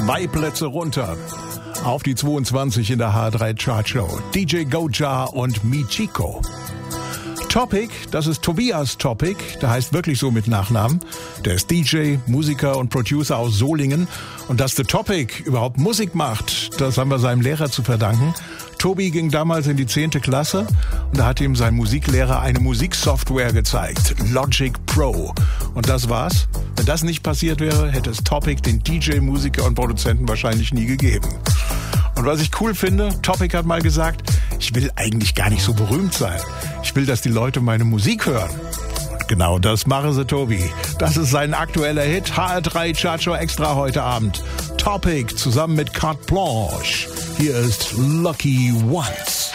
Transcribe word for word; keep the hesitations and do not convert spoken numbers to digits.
zwei Plätze runter. Auf die zweiundzwanzig in der H drei Chartshow. D J Goja und Michiko. Topic, das ist Tobias Topic, der heißt wirklich so mit Nachnamen. Der ist D J, Musiker und Producer aus Solingen. Und dass The Topic überhaupt Musik macht, das haben wir seinem Lehrer zu verdanken. Tobi ging damals in die zehnte Klasse und da hat ihm sein Musiklehrer eine Musiksoftware gezeigt, Logic Pro. Und das war's. Wenn das nicht passiert wäre, hätte es Topic, den D J, Musiker und Produzenten, wahrscheinlich nie gegeben. Und was ich cool finde, Topic hat mal gesagt, ich will eigentlich gar nicht so berühmt sein. Ich will, dass die Leute meine Musik hören. Und genau das machen sie, Tobi. Das ist sein aktueller Hit, H R drei Chartshow Extra heute Abend. Topic zusammen mit Carte Blanche. Hier ist Lucky Ones.